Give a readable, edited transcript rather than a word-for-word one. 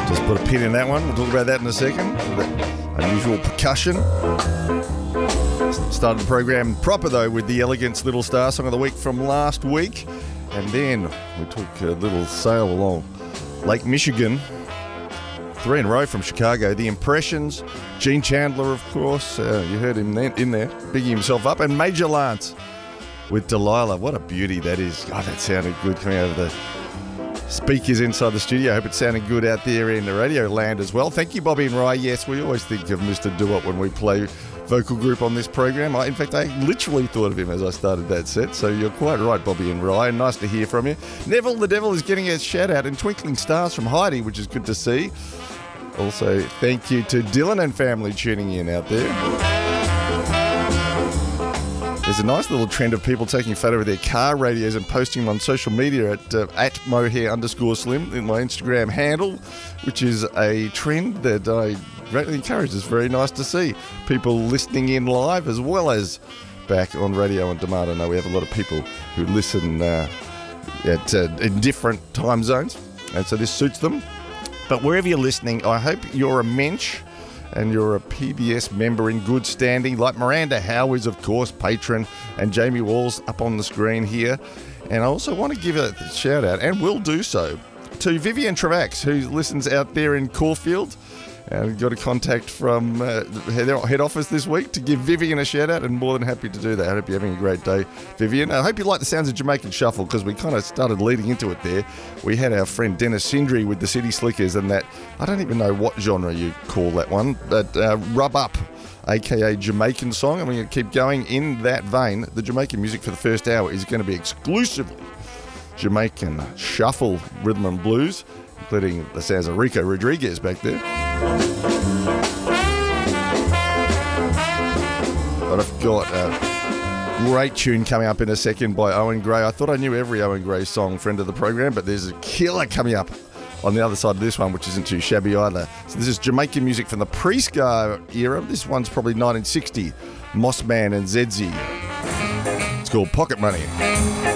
Just put a pin in that one. We'll talk about that in a second. That unusual percussion. Started the program proper, though, with the Elegance Little Star Song of the Week from last week. And then we took a little sail along Lake Michigan. 3 in a row from Chicago. The Impressions. Gene Chandler, of course. You heard him in there, bigging himself up. And Major Lance with Delilah. What a beauty that is. God, that sounded good coming out of the speakers inside the studio. I hope it sounded good out there in the radio land as well. Thank you, Bobby and Rye. Yes, we always think of Mr. Do-It when we play vocal group on this program. In fact, I literally thought of him as I started that set, so you're quite right, Bobby and Rye. Nice to hear from you. Neville the Devil is getting a shout out, and Twinkling Stars from Heidi, which is good to see. Also, thank you to Dylan and family tuning in out there. There's a nice little trend of people taking a photo of their car radios and posting them on social media at mohair_slim in my Instagram handle, which is a trend that I greatly encourage. It's very nice to see people listening in live as well as back on radio on demand. I know we have a lot of people who listen in different time zones, and so this suits them. But wherever you're listening, I hope you're a mensch and you're a PBS member in good standing, like Miranda Howe is, of course, patron, and Jamie Walls up on the screen here. And I also want to give a shout out, and will do so, to Vivian Travax, who listens out there in Caulfield. And got a contact from head office this week to give Vivian a shout out, and more than happy to do that. I hope you're having a great day, Vivian. I hope you like the sounds of Jamaican Shuffle, because we kind of started leading into it there. We had our friend Dennis Sindri with the City Slickers, and that, I don't even know what genre you call that one, but Rub Up, aka Jamaican song. And we're going to keep going in that vein. The Jamaican music for the first hour is going to be exclusively Jamaican Shuffle, rhythm and blues, including the sounds of Rico Rodriguez back there. But I've got a great tune coming up in a second by Owen Gray. I thought I knew every Owen Gray song, friend of the program, but there's a killer coming up on the other side of this one, which isn't too shabby either. So this is Jamaican music from the pre-ska era. This one's probably 1960. Mossman and ZZ. It's called Pocket Money.